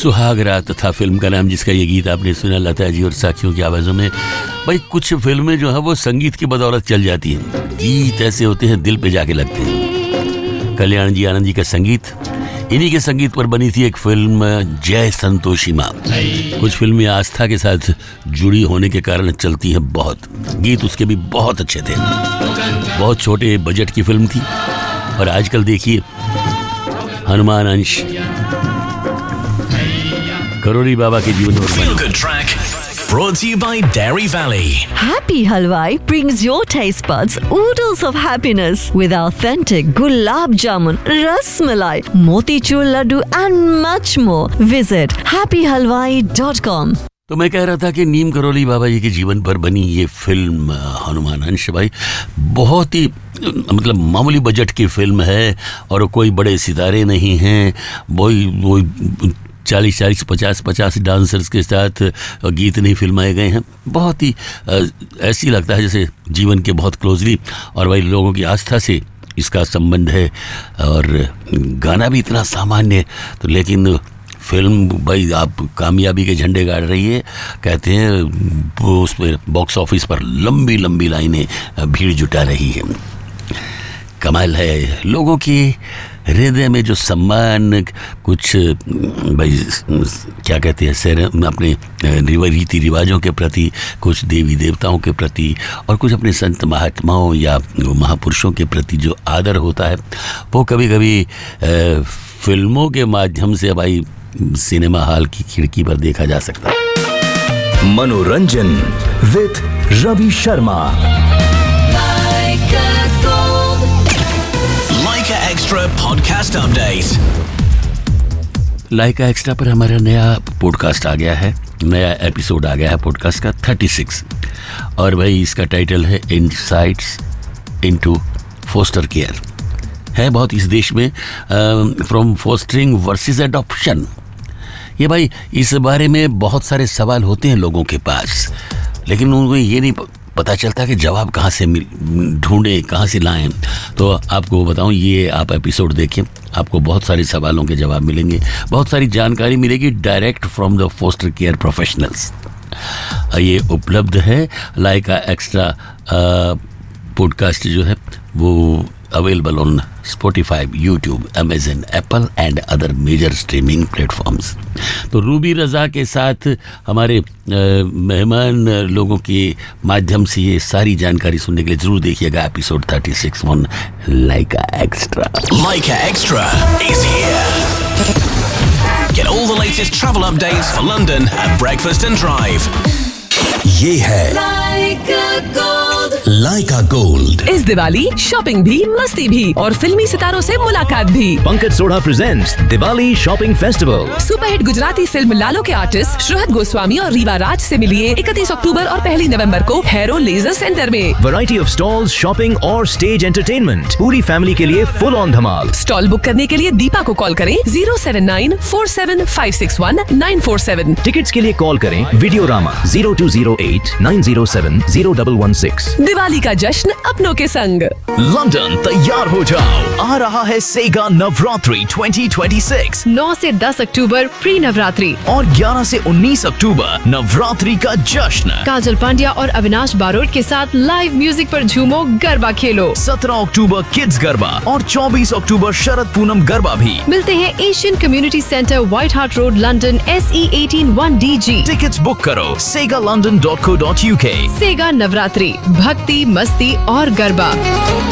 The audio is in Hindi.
सुहाग रात था फिल्म का नाम, जिसका ये गीत आपने सुना लता जी और साथियों की आवाज़ों में। भाई कुछ फिल्में जो है वो संगीत की बदौलत चल जाती हैं, गीत ऐसे होते हैं दिल पे जाके लगते हैं। कल्याण जी आनंद जी का संगीत, इन्हीं के संगीत पर बनी थी एक फिल्म जय संतोषी माँ। कुछ फिल्में आस्था के साथ जुड़ी होने के कारण चलती हैं बहुत, गीत उसके भी बहुत अच्छे थे। बहुत छोटे बजट की फिल्म थी। और आजकल देखिए हनुमान अंश, करोड़ी बाबा के जीवन और brought to you by Dairy Valley. Happy Halwai brings your taste buds oodles of happiness with authentic gulab jamun, ras malai, motichur laddu and much more. Visit happyhalwai.com. तो मैं कह रहा था कि नीम करोली बाबा जी के जीवन पर बनी ये फिल्म हनुमान अंश भाई बहुत ही मतलब मामूली बजट की फिल्म है और कोई बड़े सितारे नहीं हैं। वो 40-40, 50-50 डांसर्स के साथ गीत नहीं फिल्माए गए हैं। बहुत ही ऐसी लगता है जैसे जीवन के बहुत क्लोजली, और भाई लोगों की आस्था से इसका संबंध है। और गाना भी इतना सामान्य, तो लेकिन फिल्म भाई आप कामयाबी के झंडे गाड़ रही है। कहते हैं वो उस पर बॉक्स ऑफिस पर लंबी लंबी लाइनें भीड़ जुटा रही है। कमाल है, लोगों की हृदय में जो सम्मान कुछ भाई क्या कहते हैं अपने रीति रिवाजों के प्रति, कुछ देवी देवताओं के प्रति, और कुछ अपने संत महात्माओं या महापुरुषों के प्रति जो आदर होता है, वो कभी कभी फिल्मों के माध्यम से भाई सिनेमा हॉल की खिड़की पर देखा जा सकता है। मनोरंजन with Ravi Sharma. Lyca extra podcast update. Lyca extra पर हमारा नया पॉडकास्ट आ गया है, नया एपिसोड आ गया है पॉडकास्ट का 36, और भाई इसका टाइटल है इनसाइट्स इनटू फोस्टर केयर। है बहुत इस देश में फ्रॉम फोस्टरिंग वर्सेस एडॉप्शन। ये भाई इस बारे में बहुत सारे सवाल होते हैं लोगों के पास, लेकिन उनको ये नहीं पता चलता कि जवाब कहाँ से ढूंढें, कहाँ से लाएं। तो आपको बताऊं, ये आप एपिसोड देखें, आपको बहुत सारे सवालों के जवाब मिलेंगे, बहुत सारी जानकारी मिलेगी direct from the foster care professionals. ये उपलब्ध है लाइका एक्स्ट्रा पॉडकास्ट जो है वो available on Spotify, YouTube, Amazon, Apple and other major streaming platforms. तो रूबी रज़ा के साथ हमारे मेहमान लोगों के माध्यम से ये सारी जानकारी सुनने के लिए जरूर देखिएगा episode 36 on Lyca extra. Laika Extra is here. Get all the latest travel updates for London at breakfast and drive. ये है लाइका गोल्ड। इस दिवाली शॉपिंग भी, मस्ती भी और फिल्मी सितारों से मुलाकात भी। Pankaj Sodha presents Diwali shopping festival. Superhit Gujarati film लालो के आर्टिस्ट श्रुहत गोस्वामी और रीवा राज से मिलिए 31 अक्टूबर और 1 नवंबर को हैरो लेजर सेंटर में। वैरायटी ऑफ स्टॉल्स, शॉपिंग और स्टेज एंटरटेनमेंट, पूरी फैमिली के लिए full on Dhamaal. Stall book करने के लिए दीपा को कॉल करें 07947561947। टिकट्स के लिए कॉल करें वीडियोरामा 020890701116। दिवाली का जश्न अपनों के संग। लंदन तैयार हो जाओ, आ रहा है सेगा नवरात्रि 2026। 9 से 10 अक्टूबर प्री नवरात्रि और 11 से 19 अक्टूबर नवरात्रि का जश्न। काजल पांड्या और अविनाश बारोट के साथ लाइव म्यूजिक पर झूमो, गरबा खेलो। 17 अक्टूबर किड्स गरबा और 24 अक्टूबर शरद पूनम गरबा भी। मिलते हैं Asian community centre, white heart road, London, SE 18 1DG। Tickets book करो segalondon.co.uk। सेगा नवरात्रि, भक्ति, मस्ती और गरबा।